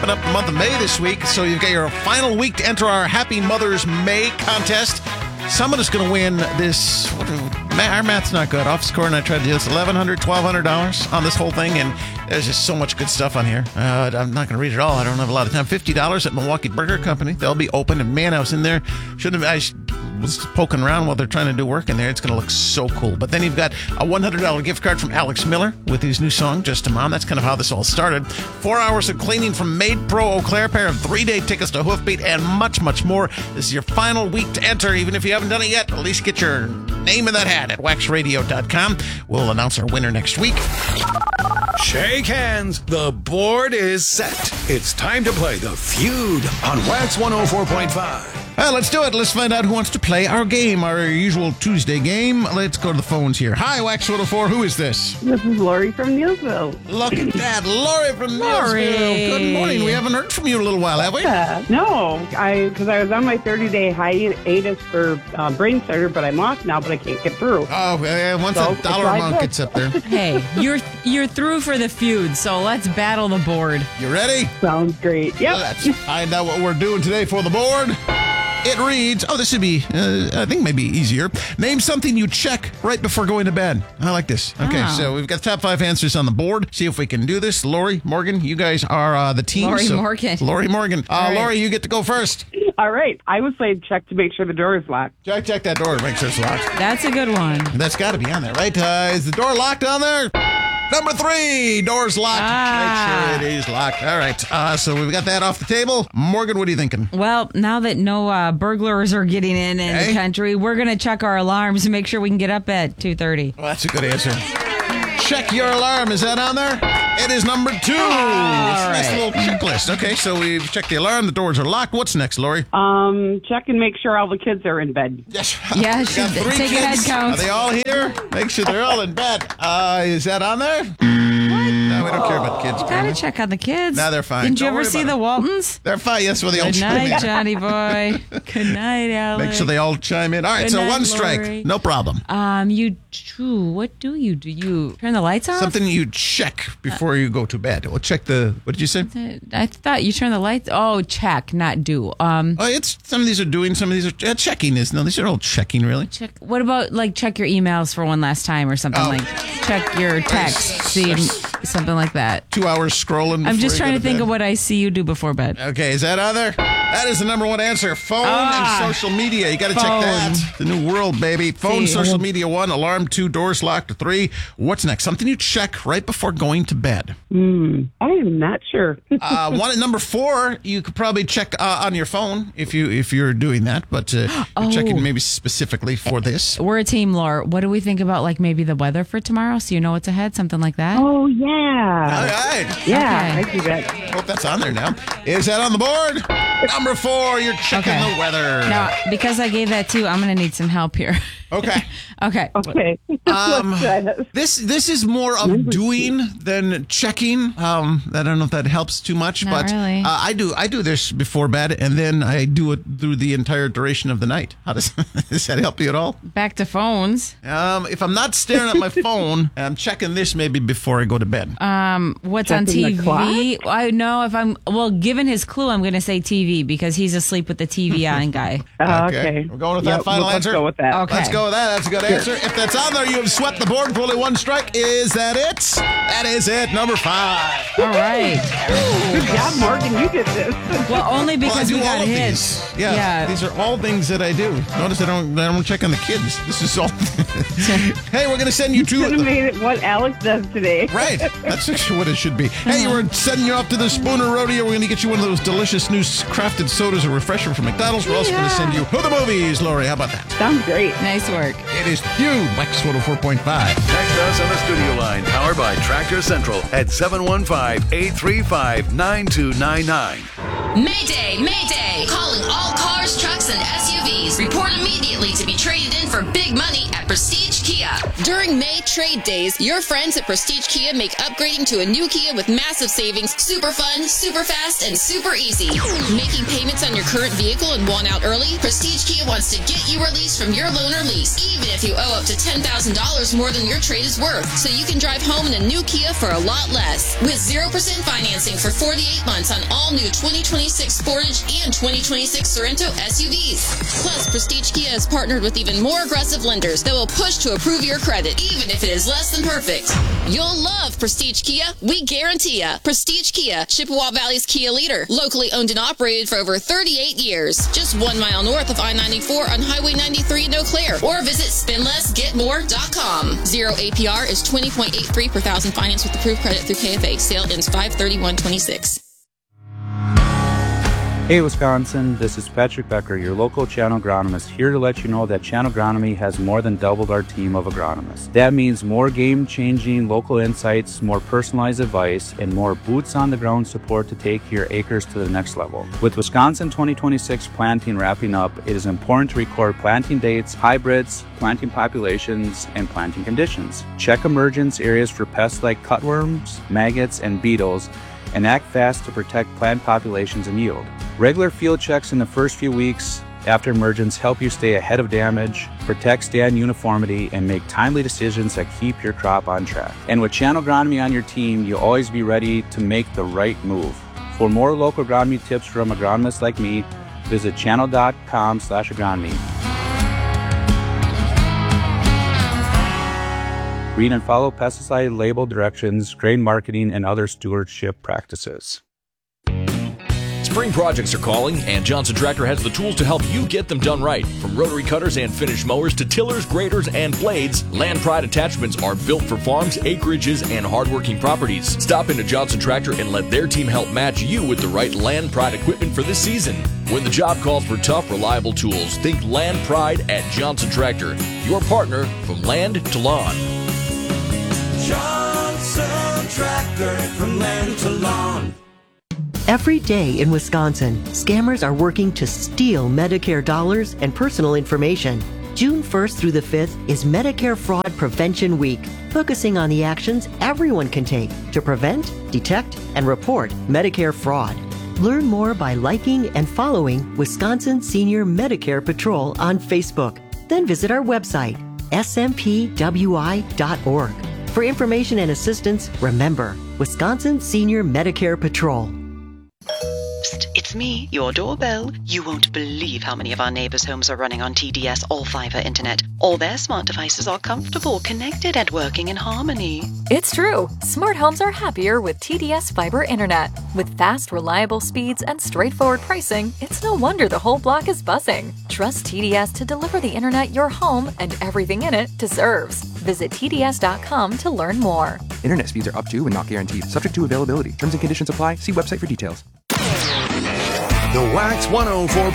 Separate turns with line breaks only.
wrapping up the month of May this week, so you've got your final week to enter our Happy Mother's May contest. Someone is going to win this. Our math's not good. Off score, and I tried to do this $1,100, $1,200 on this whole thing, and there's just so much good stuff on here. I'm not going to read it all. I don't have a lot of time. $50 at Milwaukee Burger Company. They'll be open, and man, I was in there. I was poking around while they're trying to do work in there. It's going to look so cool. But then you've got a $100 gift card from Alex Miller with his new song, Just a Mom. That's kind of how this all started. 4 hours of cleaning from Maid Pro Eau Claire, pair of 3-day tickets to Hoofbeat, and much, much more. This is your final week to enter. Even if you haven't done it yet, at least get your name in that hat at waxradio.com. We'll announce our winner next week.
Shake hands. The board is set. It's time to play The Feud on Wax 104.5.
Well, let's do it. Let's find out who wants to play our game, our usual Tuesday game. Let's go to the phones here. Hi, Wax 104. Who is this?
This is Lori from Neilsville.
Look at that. Lori from Neilsville. Good morning. We haven't heard from you in a little while, have we?
No, because I was on my 30-day hiatus for Brain Starter, but I'm off now, but I can't get through.
Oh, once a dollar a month gets up there.
Hey, you're through for the feud, so let's battle the board.
You ready?
Sounds great. Yep.
Let's find out what we're doing today for the board. It reads, this would be, I think maybe easier. Name something you check right before going to bed. I like this. Okay, So we've got the top 5 answers on the board. See if we can do this. Lori, Morgan, you guys are the team.
Lori
Morgan.
Right.
Lori, you get to go first.
All right. I would say check to make sure the door is locked.
Check that door to make sure it's locked.
That's a good one.
That's got to be on there, right? Is the door locked on there? Number 3, door's locked. Make sure it is locked. All right. So we've got that off the table. Morgan, what are you thinking?
Well, now that no burglars are getting in the country, we're going to check our alarms and make sure we can get up at 2:30.
Well, that's a good answer. Check your alarm. Is that on there? It is number 2. It's a nice little checklist. Okay, so we've checked the alarm. The doors are locked. What's next, Lori?
Check and make sure all the kids are in bed.
Yes.
Yeah,
Got 3
take
kids.
a head count.
Are they all here? Make sure they're all in bed. Is that on there? No, we don't care about the kids.
Gotta check on the kids.
No, they're fine.
Didn't you
Don't
ever
worry
see
about
the
it.
Waltons?
They're fine. Yes, well, they all
Good
chime
night,
in.
Johnny boy. Good night, Alex.
Make sure they all chime in. All right,
Good
so
night,
1 strike.
Lori.
No problem.
What do you do? You turn the lights off?
Something you check before you go to bed. Well, check the, what did you say?
I thought you turn the lights. Oh, check, not do.
It's some of these are doing, some of these are checking. These are all checking, really.
Check. What about check your emails for one last time or something check your text, see something like that.
2 hours scrolling.
I'm just trying to think
bed.
of what I see you do before bed.
Okay, is that on there? That is the number 1 answer. Phone and social media. You got to check that. The new world, baby. Phone, social media 1, alarm 2, doors locked 3. What's next? Something you check right before going to bed.
I am not sure.
1 at number 4, you could probably check on your phone if you're doing that, but you're checking maybe specifically for this.
We're a team, Laura. What do we think about maybe the weather for tomorrow, so you know what's ahead, something like that?
Oh, yeah.
All right.
Yeah,
Okay.
I do that.
Hope that's on there now. Is that on the board? Number 4, you're checking the weather.
Now, because I gave that too, I'm going to need some help here.
Okay.
Okay.
Okay. What's that?
This is more of doing than checking. I don't know if that helps too much,
Not
but
really.
I do this before bed, and then I do it through the entire duration of the night. How does that help you at all?
Back to phones.
If I'm not staring at my phone, I'm checking this maybe before I go to bed.
What's on
Checking the
TV? I know if I'm given his clue, I'm going to say TV because he's asleep with the TV on guy.
Okay.
We're going with that final
let's
answer?
go with that.
Okay.
Let's go with that. That's a good answer. If that's on there, you have swept the board for only 1 strike. Is that it? That is it. Number 5.
All right.
Good job, Morgan. You did this.
Well, only because
I do
we got
all of
hits.
these. Yeah, these are all things that I do. Notice I don't check on the kids. This is all. Hey, we're gonna send you
Should have
to.
made it what Alex does today.
Right, that's actually what it should be. Hey, we're sending you up to the Spooner Rodeo. We're going to get you one of those delicious new crafted sodas or refresher from McDonald's. We're also going to send you to the movies, Lori. How about that?
Sounds great.
Nice work.
It is Feud, Wax 104.5.
Text us on the studio line, powered by Tractor Central at 715-835-9299.
Mayday, Mayday! Calling all cars, trucks, and SUVs. Report immediately to be traded in for big money at Prestige Kia Kia. During May trade days, your friends at Prestige Kia make upgrading to a new Kia with massive savings super fun, super fast, and super easy. Making payments on your current vehicle and want out early? Prestige Kia wants to get you released from your loan or lease, even if you owe up to $10,000 more than your trade is worth, so you can drive home in a new Kia for a lot less. With 0% financing for 48 months on all new 2026 Sportage and 2026 Sorento SUVs. Plus, Prestige Kia has partnered with even more aggressive lenders that will push to approve your credit, even if it is less than perfect. You'll love Prestige Kia. We guarantee ya. Prestige Kia, Chippewa Valley's Kia leader. Locally owned and operated for over 38 years. Just 1 mile north of I-94 on Highway 93 in Eau Claire. Or visit spendlessgetmore.com. Zero APR is 20.83 per thousand finance with approved credit through KFA. Sale ends 5/31/26.
Hey Wisconsin, this is Patrick Becker, your local channel agronomist, here to let you know that Channel Agronomy has more than doubled our team of agronomists. That means more game-changing local insights, more personalized advice, and more boots-on-the-ground support to take your acres to the next level. With Wisconsin 2026 planting wrapping up, it is important to record planting dates, hybrids, planting populations, and planting conditions. Check emergence areas for pests like cutworms, maggots, and beetles, and act fast to protect plant populations and yield. Regular field checks in the first few weeks after emergence help you stay ahead of damage, protect stand uniformity, and make timely decisions that keep your crop on track. And with Channel Agronomy on your team, you'll always be ready to make the right move. For more local agronomy tips from agronomists like me, visit channel.com/agronomy. Read and follow pesticide label directions, grain marketing, and other stewardship practices.
Spring projects are calling, and Johnson Tractor has the tools to help you get them done right. From rotary cutters and finished mowers to tillers, graders, and blades, Land Pride attachments are built for farms, acreages, and hardworking properties. Stop into Johnson Tractor and let their team help match you with the right Land Pride equipment for this season. When the job calls for tough, reliable tools, think Land Pride at Johnson Tractor, your partner from land to lawn.
Johnson Tractor, from land to lawn.
Every day in Wisconsin, scammers are working to steal Medicare dollars and personal information. June 1st through the 5th is Medicare Fraud Prevention Week, focusing on the actions everyone can take to prevent, detect, and report Medicare fraud. Learn more by liking and following Wisconsin Senior Medicare Patrol on Facebook. Then visit our website, smpwi.org. For information and assistance, remember, Wisconsin Senior Medicare Patrol.
Psst, it's me, your doorbell. You won't believe how many of our neighbors' homes are running on TDS all-fiber internet. All their smart devices are comfortable, connected, and working in harmony.
It's true. Smart homes are happier with TDS fiber internet. With fast, reliable speeds and straightforward pricing, it's no wonder the whole block is buzzing. Trust TDS to deliver the internet your home and everything in it deserves. Visit TDS.com to learn more.
Internet speeds are up to and not guaranteed. Subject to availability. Terms and conditions apply. See website for details.
The Wax 104.